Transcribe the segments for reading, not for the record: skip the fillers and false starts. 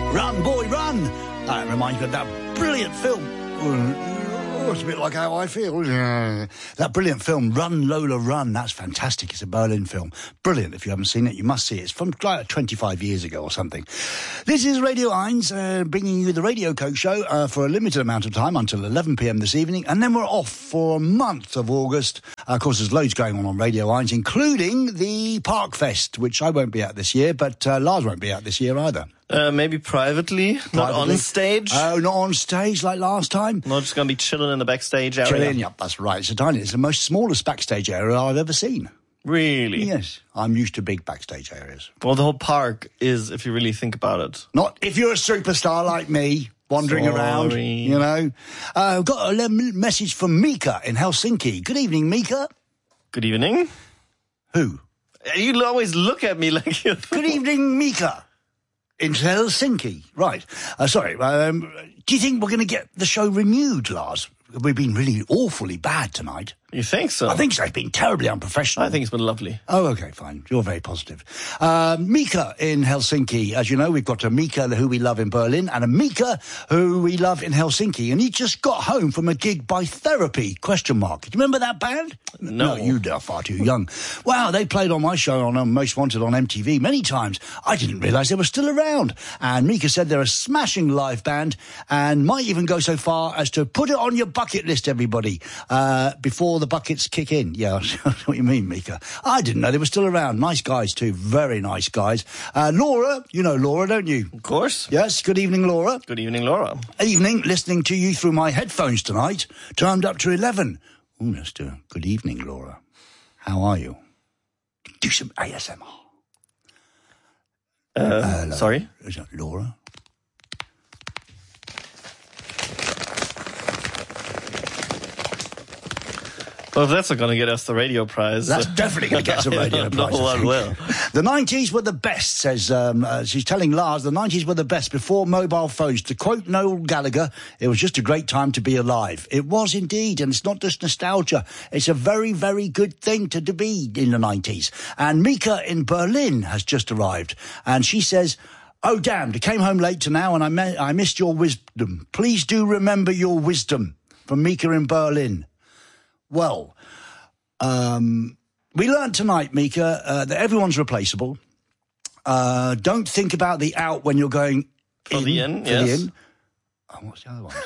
Run, boy, run. That reminds me of that brilliant film. Oh, it's a bit like how I feel. That brilliant film, Run, Lola, Run. That's fantastic. It's a Berlin film. Brilliant. If you haven't seen it, you must see it. It's from like 25 years ago or something. This is Radio 1, bringing you the Radio Coke Show for a limited amount of time until 11 p.m. this evening. And then we're off for a month of August. Of course, there's loads going on Radio 1, including the Park Fest, which I won't be at this year, but Lars won't be at this year either. Maybe privately, not on stage. Oh, not on stage like last time? Not just going to be chilling in the backstage area. Chilling, yep, that's right. It's tiny. It's the most smallest backstage area I've ever seen. Really? Yes. I'm used to big backstage areas. Well, the whole park is, if you really think about it. Not if you're a superstar like me, wandering around, you know. I've got a message from Mika in Helsinki. Good evening, Mika. Good evening. Who? You always look at me like you... Good evening, Mika. In Helsinki. Right. Sorry. Do you think we're going to get the show renewed, Lars? We've been really awfully bad tonight. You think so? I think so. It's been terribly unprofessional. I think it's been lovely. Oh, okay, fine. You're very positive. Mika in Helsinki. As you know, we've got a Mika who we love in Berlin and a Mika who we love in Helsinki. And he just got home from a gig by Therapy, ? Do you remember that band? No. You are far too young. Wow, they played on my show on Most Wanted on MTV many times. I didn't realise they were still around. And Mika said they're a smashing live band and might even go so far as to put it on your bucket list, everybody, before the buckets kick in. Yeah, that's what you mean, Mika. I didn't know they were still around. Nice guys, too. Very nice guys. Laura, you know Laura, don't you? Of course. Yes, good evening, Laura. Good evening, Laura. Evening, listening to you through my headphones tonight, turned up to 11. Oh, let's do it. Good evening, Laura. How are you? Do some ASMR. Sorry? Is that Laura? Well, if that's not going to get us the radio prize. That's definitely going to get some radio prize. No one will. The 90s were the best, says, she's telling Lars, the 90s were the best before mobile phones. To quote Noel Gallagher, it was just a great time to be alive. It was indeed, and it's not just nostalgia. It's a very, very good thing to be in the 90s. And Mika in Berlin has just arrived, and she says, "Oh, damned, I came home late to now, and I missed your wisdom. Please do remember your wisdom." From Mika in Berlin. Well, we learned tonight, Mika, that everyone's replaceable. Don't think about the out when you're going For the in. Oh, what's the other one?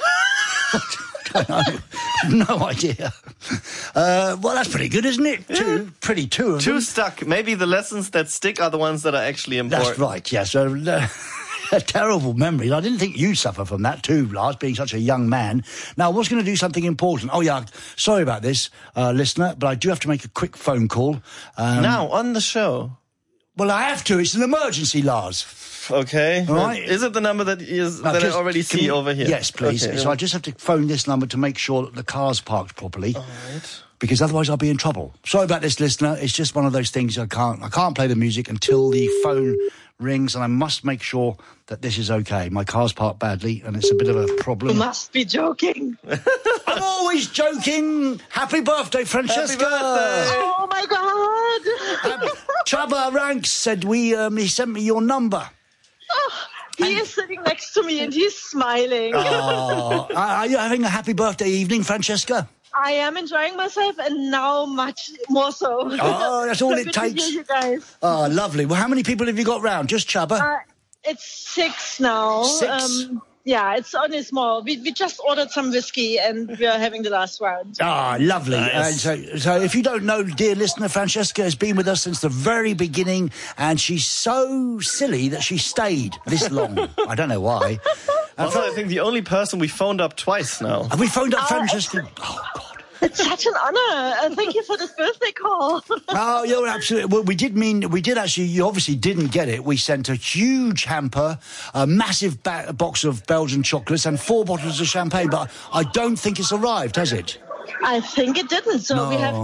I don't know. No idea. Well, that's pretty good, isn't it? Yeah. Two of them. Stuck. Maybe the lessons that stick are the ones that are actually important. That's right, yes. So, terrible memories. I didn't think you'd suffer from that too, Lars, being such a young man. Now, I was going to do something important. Oh, yeah, sorry about this, listener, but I do have to make a quick phone call. Now, on the show? Well, I have to. It's an emergency, Lars. Okay. All right. Is it the number that I already see over here? Yes, please. Okay. So I just have to phone this number to make sure that the car's parked properly. All right. Because otherwise I'll be in trouble. Sorry about this, listener. It's just one of those things I can't play the music until the phone rings, and I must make sure that this is okay. My car's parked badly, and it's a bit of a problem. You must be joking. I'm always joking. Happy birthday, Francesca. Happy birthday. Oh, my God. Chaba Ranks said he sent me your number. Oh, he is sitting next to me, and he's smiling. Oh, are you having a happy birthday evening, Francesca? I am enjoying myself, and now much more so. Oh, that's all so it good takes. To hear you guys. Oh, lovely. Well, how many people have you got round? Just Chaba? It's 6 now. 6? Yeah, it's only small. We just ordered some whiskey, and we are having the last round. Ah, lovely. Nice. So if you don't know, dear listener, Francesca has been with us since the very beginning, and she's so silly that she stayed this long. I don't know why. Also, I think the only person we phoned up twice now. Have we phoned up Francesca? Oh, God. It's such an honor. Thank you for this birthday call. Oh, you're absolutely... Well, we did actually... You obviously didn't get it. We sent a huge hamper, a massive box of Belgian chocolates and 4 bottles of champagne, but I don't think it's arrived, has it? I think it didn't, so No. we have to make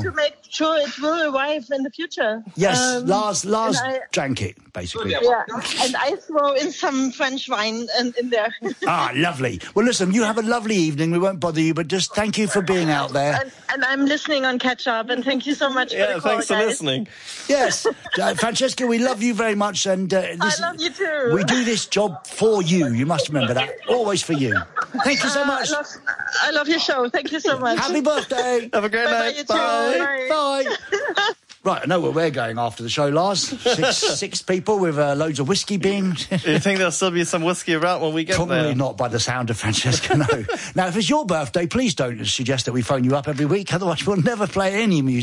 sure it will arrive in the future. Yes, Lars drank it, basically. Yeah, and I throw in some French wine in there. Ah, lovely. Well, listen, you have a lovely evening. We won't bother you, but just thank you for being out there. And I'm listening on Catch Up, and thank you so much for the call, thanks for guys. listening. Yes, Francesca, we love you very much. And I love you too. We do this job for you. You must remember that. Always for you. Thank you so much. I love your show. Thank you so much. Happy birthday. Have a great Bye-bye, night. you too. Bye. Bye. Bye. Right, I know where we're going after the show, Lars. Six people with loads of whiskey being... You think there'll still be some whiskey around when we get Probably there? not by the sound of Francesca, no. Now, if it's your birthday, please don't suggest that we phone you up every week. Otherwise, we'll never play any music.